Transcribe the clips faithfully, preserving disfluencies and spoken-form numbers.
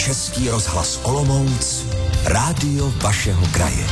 Český rozhlas Olomouc, rádio vašeho kraje.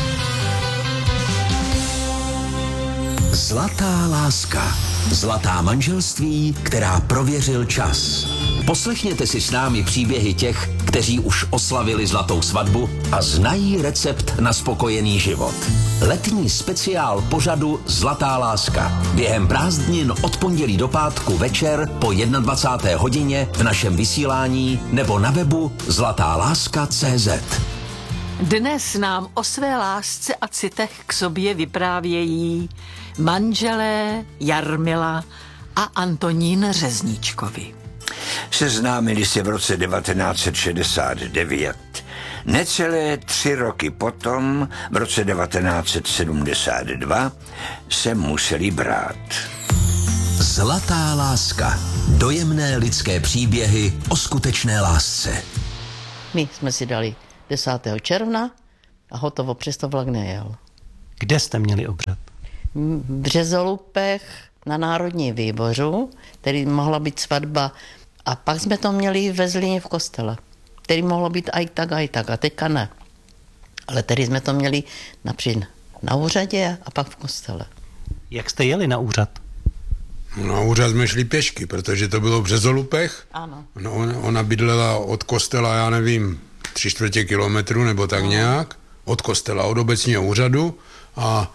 Zlatá láska. Zlatá manželství, která prověřil čas. Poslechněte si s námi příběhy těch, kteří už oslavili zlatou svatbu a znají recept na spokojený život. Letní speciál pořadu Zlatá láska. Během prázdnin od pondělí do pátku večer po dvacáté jedné hodině v našem vysílání nebo na webu zlatá láska tečka cé zet. Dnes nám o své lásce a citech k sobě vyprávějí manželé Jarmila a Antonín Řezničkovi. Seznámili se v roce devatenáct set šedesát devět. Necelé tři roky potom, v roce devatenáct set sedmdesát dva, se museli brát. Zlatá láska. Dojemné lidské příběhy o skutečné lásce. My jsme si dali desátého června a hotovo, přes to vlak nejel. Kde jste měli obřad? V Březolupech na Národní výboru, který mohla být svatba, a pak jsme to měli ve Zlíně v kostele, který mohlo být aj tak, aj tak, a teďka ne. Ale tedy jsme to měli například na úřadě a pak v kostele. Jak jste jeli na úřad? Na úřad jsme šli pěšky, protože to bylo v Březolupech. Ano. No, ona, ona bydlela od kostela, já nevím, tři čtvrtě kilometru nebo tak no. nějak, od kostela, od obecního úřadu a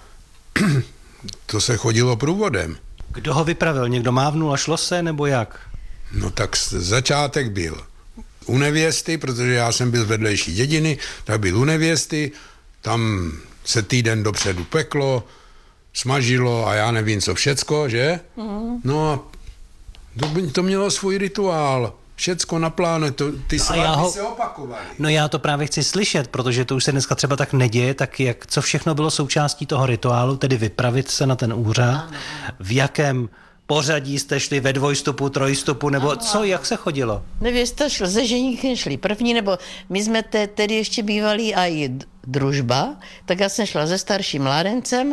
to se chodilo průvodem. Kdo ho vypravil? Někdo mávnul a šlo se, nebo jak? No tak začátek byl u nevěsty, protože já jsem byl z vedlejší dědiny, tak byl u nevěsty, tam se týden dopředu peklo, smažilo a já nevím co všecko, že? Mm. No a to, to mělo svůj rituál. Všecko na plánu, to, ty no svatby ho... se opakovaly. No já to právě chci slyšet, protože to už se dneska třeba tak neděje, tak jak, co všechno bylo součástí toho rituálu, tedy vypravit se na ten úřad, ano, ano. V jakém pořadí jste šli, ve dvojstupu, trojstupu, nebo ano, co, jak se chodilo? Nevěsta šla, ze ženíchem šli první, nebo my jsme te, tedy ještě bývali aj družba, tak já jsem šla se starším mládencem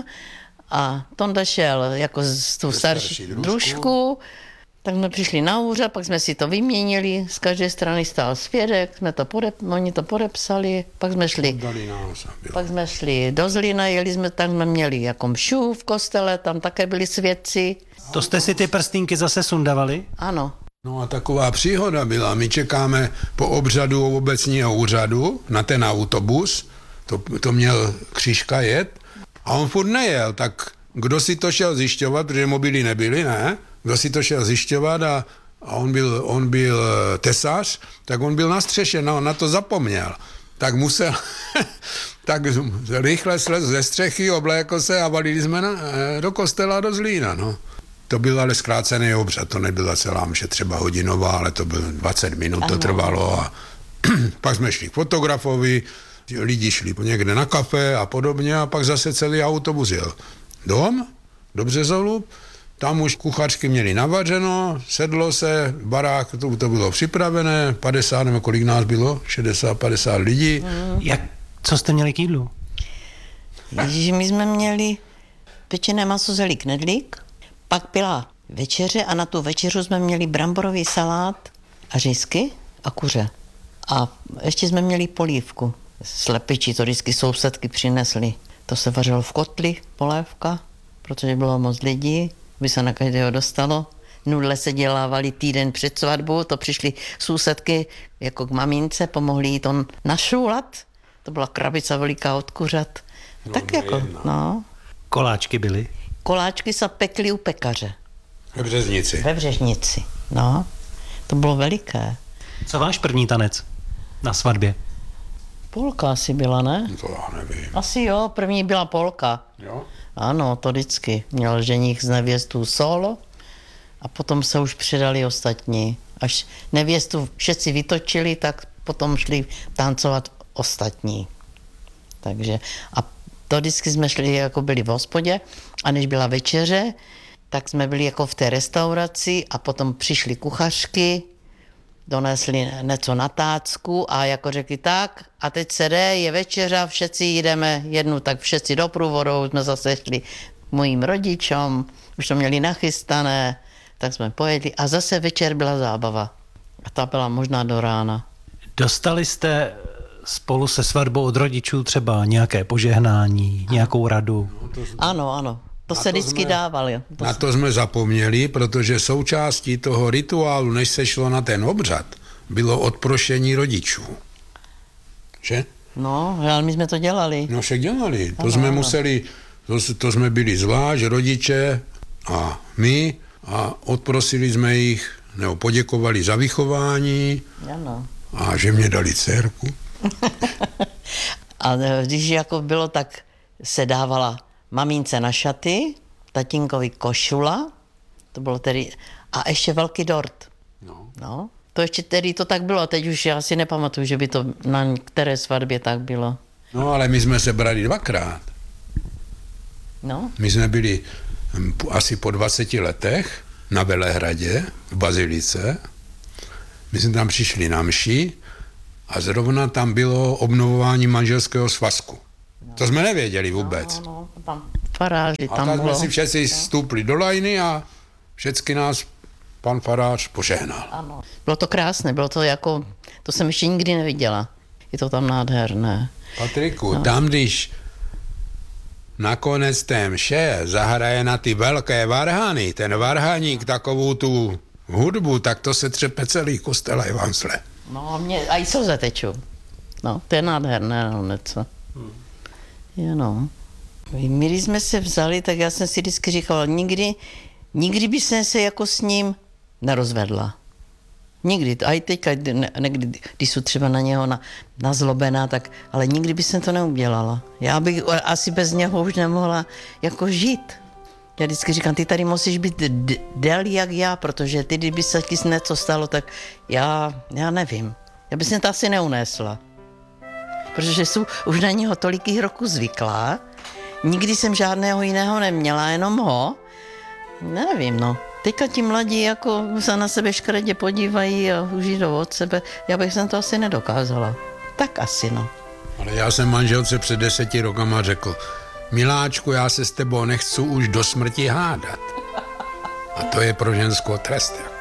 a Tonda šel jako s tu starší družku. Tak jsme přišli na úřad, pak jsme si to vyměnili, z každé strany stál svědek, jsme to podep, oni to podepsali, pak jsme šli, pak jsme šli do Zlína, jeli jsme, tam jsme měli jako mšu v kostele, tam také byli svědci. To jste si ty prstínky zase sundavali? Ano. No a taková příhoda byla, my čekáme po obřadu obecního úřadu na ten autobus, to, to měl Křížka jet a on furt nejel, tak kdo si to šel zjišťovat, protože mobily nebyly, ne? Kdo si to šel zjišťovat a, a on byl, on byl tesař, tak on byl na střeše, no, na to zapomněl. Tak musel, tak rychle slez ze střechy, oblékl se a valili jsme na, do kostela do Zlína, no. To byl ale zkrácený obřad, to nebyla celá mše třeba hodinová, ale to bylo dvacet minut, to trvalo a pak jsme šli k fotografovi, lidi šli někde na kafe a podobně a pak zase celý autobus jel dom, do Březolup. Tam už kuchařky měli navařeno, sedlo se, barák, to, to bylo připravené, padesát, nebo kolik nás bylo, šedesát, padesát lidí. Mm. Jak, co jste měli k jídlu? Ježiši, my jsme měli pečené maso, zelí, knedlík, pak byla večeře a na tu večeřu jsme měli bramborový salát a řízky a kuře. A ještě jsme měli polívku. Slepiči, to vždycky sousedky přinesly. To se vařilo v kotli, polévka, protože bylo moc lidí, by se na každého dostalo. Nudle se dělávali týden před svatbou, to přišly sousedky jako k mamince, pomohli jí to našůlat. To byla krabice veliká od kuřat. No, tak jako, jedna. No. Koláčky byly? Koláčky se pekly u pekaře. Ve Březnici. Ve Březnici, no. To bylo veliké. Co váš první tanec na svatbě? Polka asi byla, ne? To já nevím. Asi jo, první byla polka. Jo? Ano, to vždycky. Měl ženich z nevěstou solo a potom se už přidali ostatní. Až nevěstu všetci vytočili, tak potom šli tancovat ostatní. Takže a to vždycky jsme šli, jako byli v hospodě a než byla večeře, tak jsme byli jako v té restauraci a potom přišly kuchařky, donesli něco na tácku a jako řekli tak a teď se jde, je večeře, všetci jdeme jednu, tak všetci do průvodu, jsme zase šli k mojím rodičům, už to měli nachystané, tak jsme pojedli a zase večer byla zábava. A ta byla možná do rána. Dostali jste spolu se svatbou od rodičů třeba nějaké požehnání, nějakou radu? Ano, ano. To Na se to vždycky jsme- dávalo. To Na to jsme zapomněli, protože součástí toho rituálu, než se šlo na ten obřad, bylo odprošení rodičů. Že? No, ale my jsme to dělali. No však dělali. To Ano, jsme ano. museli, to, to jsme byli zvlášť, rodiče a my, a odprosili jsme jich, nebo poděkovali za vychování Ano. a že mě dali dcerku. A když jako bylo, tak se dávala mamince na šaty, tatínkovi košula, to bylo tedy, a ještě velký dort. No. No, to ještě tedy to tak bylo, teď už já si nepamatuju, že by to na které svatbě tak bylo. no ale my jsme se brali dvakrát. No, My jsme byli hm, po- asi po dvaceti letech na Velehradě v Bazilice. My jsme tam přišli na mši a zrovna tam bylo obnovování manželského svazku. To jsme nevěděli vůbec. no, tam faráři, A tam tak jsme bylo. si všichni stoupli do lajny a všecky nás pan farář požehnal. Ano. Bylo to krásné, bylo to jako, to jsem ještě nikdy neviděla. Je to tam nádherné. Patriku, no. Tam když nakonec té mše zahraje na ty velké varhany, ten varhaník takovou tu hudbu, tak to se třepe celý kostel a evanzle. No a mě, a i slze tečou. No, to je nádherné, no, něco. Hmm. Jenom. My, když jsme se vzali, tak já jsem si vždycky říkala, nikdy, nikdy by jsem se jako s ním nerozvedla. Nikdy. A i teďka, ne, někdy, když jsou třeba na něho na, nazlobená, tak, ale nikdy by jsem to neudělala. Já bych asi bez něho už nemohla jako žít. Já vždycky říkám, ty tady musíš být d- dél jak já, protože ty, kdyby se ti něco stalo, tak já, já nevím. Já bych se to asi neunesla. Protože jsou už na něho tolikých roků zvyklá. Nikdy jsem žádného jiného neměla, jenom ho. Nevím, no. Teďka ti mladí jako se na sebe škaredě podívají a už jdou od sebe. Já bych jsem to asi nedokázala. Tak asi, no. Ale já jsem manželce před deseti rokama řekl, miláčku, já se s tebou nechci už do smrti hádat. A to je pro ženskou trest. Jako.